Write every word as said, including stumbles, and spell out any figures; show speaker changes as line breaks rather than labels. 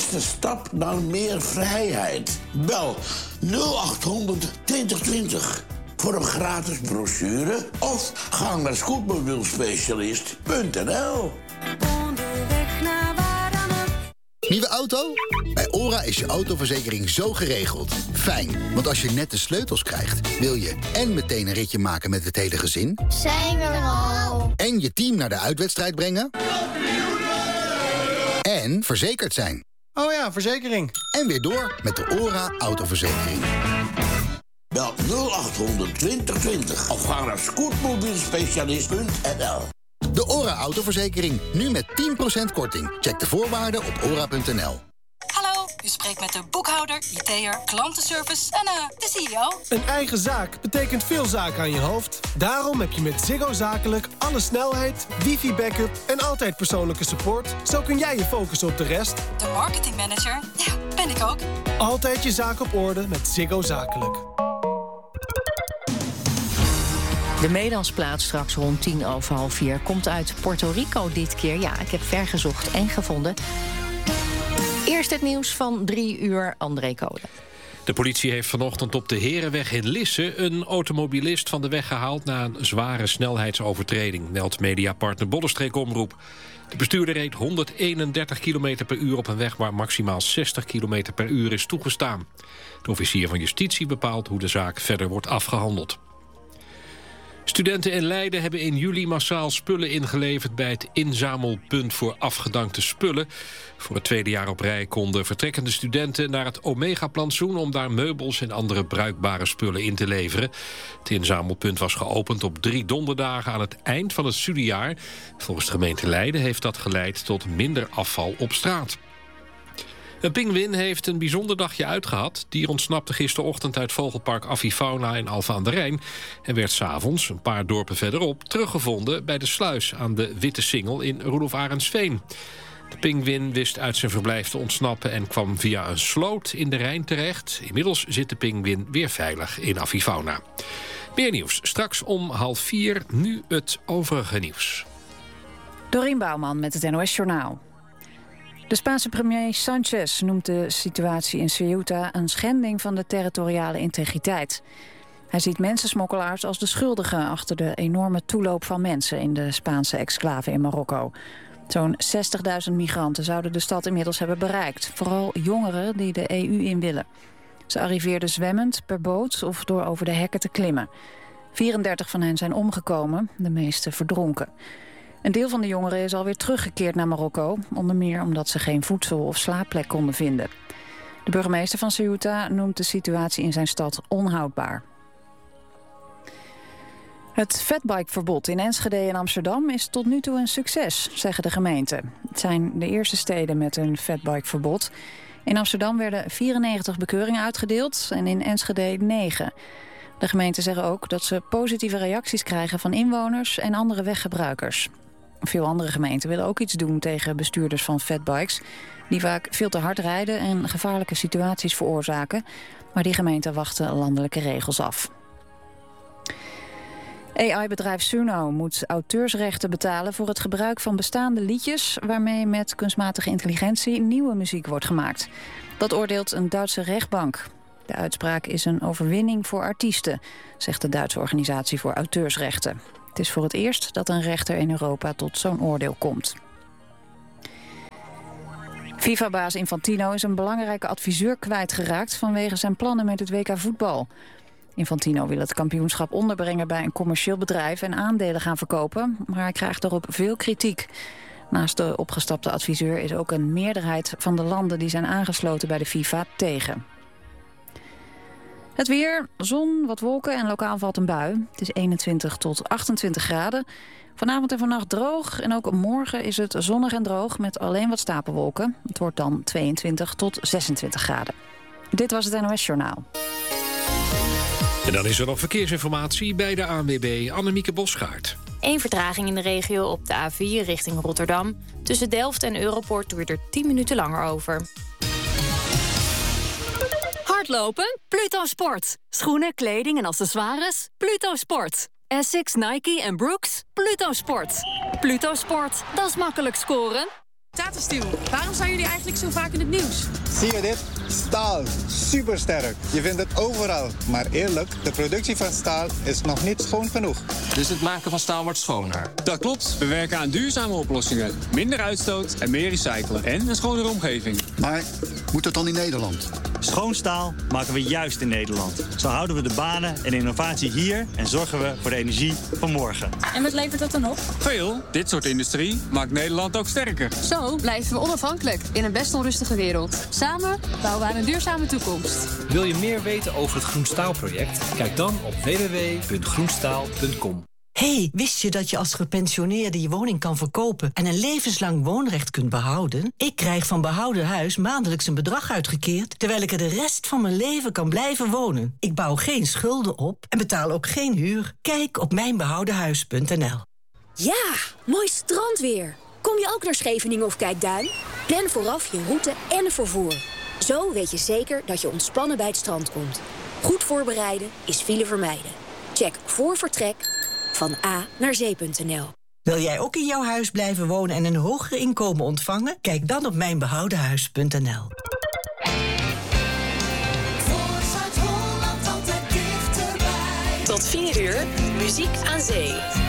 eerste stap naar meer vrijheid. Bel nul acht honderd twintig twintig voor een gratis brochure of ga naar scootmobielspecialist punt n l.
Nieuwe auto? Bij OHRA is je autoverzekering zo geregeld. Fijn, want als je net de sleutels krijgt, wil je en meteen een ritje maken met het hele gezin.
Zijn we er al?
En je team naar de uitwedstrijd brengen. En verzekerd zijn.
Oh ja, verzekering.
En weer door met de OHRA autoverzekering.
Bel nul acht honderd twintig twintig of ga naar scootmobielspecialist punt n l.
De OHRA autoverzekering, nu met tien procent korting. Check de voorwaarden op ora punt n l.
Hallo, u spreekt met de boekhouder, I T'er, klantenservice en uh, de C E O.
Een eigen zaak betekent veel zaken aan je hoofd. Daarom heb je met Ziggo Zakelijk alle snelheid, wifi-backup en altijd persoonlijke support. Zo kun jij je focussen op de rest.
De marketingmanager, ja, ben ik ook.
Altijd je zaak op orde met Ziggo Zakelijk.
De Meedansplaat straks rond tien over half vier komt uit Puerto Rico dit keer. Ja, ik heb ver gezocht en gevonden. Eerst het nieuws van drie uur, André Kolen.
De politie heeft vanochtend op de Herenweg in Lisse een automobilist van de weg gehaald na een zware snelheidsovertreding, meldt mediapartner Bollenstreek Omroep. De bestuurder reed honderdeenendertig kilometer per uur op een weg waar maximaal zestig kilometer per uur is toegestaan. De officier van justitie bepaalt hoe de zaak verder wordt afgehandeld. Studenten in Leiden hebben in juli massaal spullen ingeleverd bij het inzamelpunt voor afgedankte spullen. Voor het tweede jaar op rij konden vertrekkende studenten naar het Omega-plantsoen om daar meubels en andere bruikbare spullen in te leveren. Het inzamelpunt was geopend op drie donderdagen aan het eind van het studiejaar. Volgens de gemeente Leiden heeft dat geleid tot minder afval op straat. Een pinguïn heeft een bijzonder dagje uitgehad. Die ontsnapte gisterochtend uit vogelpark Avifauna in Alphen aan de Rijn en werd 's avonds, een paar dorpen verderop, teruggevonden bij de sluis aan de Witte Singel in Roelof Arendsveen. De pinguïn wist uit zijn verblijf te ontsnappen en kwam via een sloot in de Rijn terecht. Inmiddels zit de pinguïn weer veilig in Avifauna. Meer nieuws straks om half vier. Nu het overige nieuws.
Dorien Bouwman met het N O S-journaal. De Spaanse premier Sanchez noemt de situatie in Ceuta een schending van de territoriale integriteit. Hij ziet mensensmokkelaars als de schuldigen achter de enorme toeloop van mensen in de Spaanse exclave in Marokko. Zo'n zestigduizend migranten zouden de stad inmiddels hebben bereikt. Vooral jongeren die de E U in willen. Ze arriveerden zwemmend, per boot of door over de hekken te klimmen. vierendertig van hen zijn omgekomen, de meeste verdronken. Een deel van de jongeren is alweer teruggekeerd naar Marokko, onder meer omdat ze geen voedsel of slaapplek konden vinden. De burgemeester van Ceuta noemt de situatie in zijn stad onhoudbaar. Het fatbikeverbod in Enschede en Amsterdam is tot nu toe een succes, zeggen de gemeenten. Het zijn de eerste steden met een fatbikeverbod. In Amsterdam werden vierennegentig bekeuringen uitgedeeld en in Enschede negen. De gemeenten zeggen ook dat ze positieve reacties krijgen van inwoners en andere weggebruikers. Veel andere gemeenten willen ook iets doen tegen bestuurders van fatbikes, die vaak veel te hard rijden en gevaarlijke situaties veroorzaken. Maar die gemeenten wachten landelijke regels af. A I-bedrijf Suno moet auteursrechten betalen voor het gebruik van bestaande liedjes waarmee met kunstmatige intelligentie nieuwe muziek wordt gemaakt. Dat oordeelt een Duitse rechtbank. De uitspraak is een overwinning voor artiesten, zegt de Duitse organisatie voor auteursrechten. Het is voor het eerst dat een rechter in Europa tot zo'n oordeel komt. FIFA-baas Infantino is een belangrijke adviseur kwijtgeraakt vanwege zijn plannen met het W K voetbal. Infantino wil het kampioenschap onderbrengen bij een commercieel bedrijf en aandelen gaan verkopen, maar hij krijgt daarop veel kritiek. Naast de opgestapte adviseur is ook een meerderheid van de landen die zijn aangesloten bij de FIFA tegen. Het weer, zon, wat wolken en lokaal valt een bui. Het is eenentwintig tot achtentwintig graden. Vanavond en vannacht droog en ook morgen is het zonnig en droog met alleen wat stapelwolken. Het wordt dan tweeëntwintig tot zesentwintig graden. Dit was het N O S-journaal.
En dan is er nog verkeersinformatie bij de A N W B, Annemieke Bosgaard.
Eén vertraging in de regio op de A vier richting Rotterdam. Tussen Delft en Europoort duurt er tien minuten langer over.
Hardlopen? Pluto Sport. Schoenen, kleding en accessoires? Pluto Sport. Essex, Nike en Brooks? Pluto Sport. Pluto Sport, dat is makkelijk scoren.
Tata Steel, waarom zijn jullie eigenlijk zo vaak in het nieuws?
Zie je dit? Staal. Supersterk. Je vindt het overal. Maar eerlijk, de productie van staal is nog niet schoon genoeg.
Dus het maken van staal wordt schoner?
Dat klopt. We werken aan duurzame oplossingen. Minder uitstoot en meer recyclen. En een schonere omgeving.
Maar moet het dan in Nederland?
Schoon staal maken we juist in Nederland. Zo houden we de banen en innovatie hier en zorgen we voor de energie van morgen.
En wat levert dat dan op?
Veel. Dit soort industrie maakt Nederland ook sterker.
Zo blijven we onafhankelijk in een best onrustige wereld. Samen bouwen we aan een duurzame toekomst.
Wil je meer weten over het Groen Staal-project? Kijk dan op w w w punt groenstaal punt com.
Hey, wist je dat je als gepensioneerde je woning kan verkopen en een levenslang woonrecht kunt behouden? Ik krijg van Behouden Huis maandelijks een bedrag uitgekeerd, terwijl ik er de rest van mijn leven kan blijven wonen. Ik bouw geen schulden op en betaal ook geen huur. Kijk op mijn behouden huis punt n l.
Ja, mooi strandweer. Kom je ook naar Scheveningen of Kijkduin? Plan vooraf je route en vervoer. Zo weet je zeker dat je ontspannen bij het strand komt. Goed voorbereiden is file vermijden. Check voor vertrek van A naar zee punt n l.
Wil jij ook in jouw huis blijven wonen en een hoger inkomen ontvangen? Kijk dan op mijn behouden huis punt n l.
Tot vier uur, muziek aan zee.